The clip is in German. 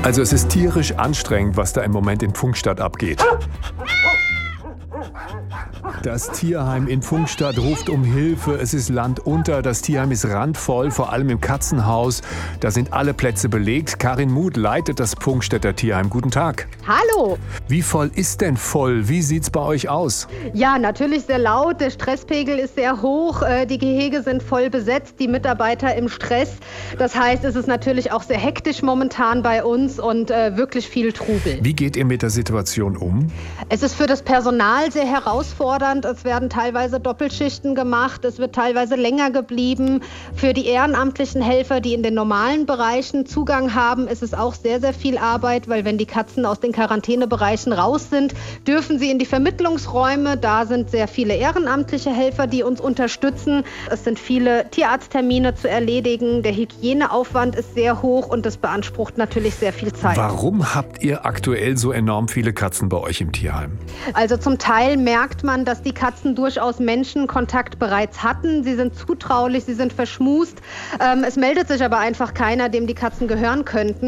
Also es ist tierisch anstrengend, was da im Moment in Pfungstadt abgeht. Das Tierheim in Pfungstadt ruft um Hilfe. Es ist landunter. Das Tierheim ist randvoll, vor allem im Katzenhaus. Da sind alle Plätze belegt. Karin Muth leitet das Pfungstädter Tierheim. Guten Tag. Hallo. Wie voll ist denn voll? Wie sieht's bei euch aus? Ja, natürlich sehr laut. Der Stresspegel ist sehr hoch. Die Gehege sind voll besetzt, die Mitarbeiter im Stress. Das heißt, es ist natürlich auch sehr hektisch momentan bei uns und wirklich viel Trubel. Wie geht ihr mit der Situation um? Es ist für das Personal sehr herausfordernd. Es werden teilweise Doppelschichten gemacht. Es wird teilweise länger geblieben. Für die ehrenamtlichen Helfer, die in den normalen Bereichen Zugang haben, ist es auch sehr, sehr viel Arbeit, weil wenn die Katzen aus den Quarantänebereichen raus sind, dürfen sie in die Vermittlungsräume. Da sind sehr viele ehrenamtliche Helfer, die uns unterstützen. Es sind viele Tierarzttermine zu erledigen. Der Hygieneaufwand ist sehr hoch und das beansprucht natürlich sehr viel Zeit. Warum habt ihr aktuell so enorm viele Katzen bei euch im Tierheim? Also zum Teil merkt man, dass die Katzen durchaus Menschenkontakt bereits hatten. Sie sind zutraulich, sie sind verschmust. Es meldet sich aber einfach keiner, dem die Katzen gehören könnten.